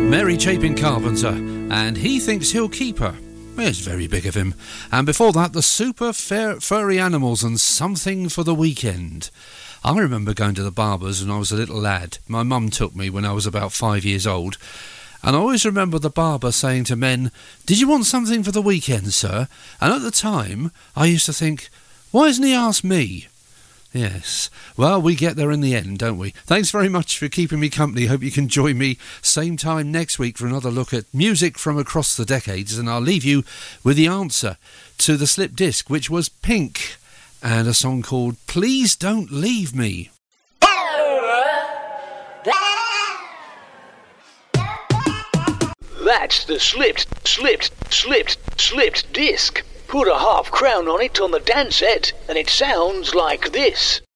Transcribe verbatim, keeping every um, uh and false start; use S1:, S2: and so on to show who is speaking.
S1: Mary Chapin Carpenter, and He Thinks He'll Keep Her. It's very big of him. And before that, the Super Fair Furry Animals and Something for the Weekend. I remember going to the barber's when I was a little lad. My mum took me when I was about five years old. And I always remember the barber saying to men, "Did you want something for the weekend, sir?" And at the time, I used to think, why hasn't he asked me? Yes. Well, we get there in the end, don't we? Thanks very much for keeping me company. Hope you can join me same time next week for another look at music from across the decades. And I'll leave you with the answer to the slip disc, which was Pink, and a song called Please Don't Leave Me.
S2: That's the slipped, slipped, slipped, slipped disc. Put a half crown on it on the dance set, and it sounds like this.